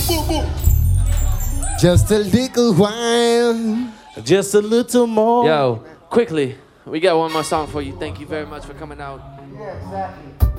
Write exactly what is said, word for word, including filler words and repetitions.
Just a little while. Just a little more. Yo, quickly, we got one more song for you. Thank you very much for coming out. Yeah, exactly.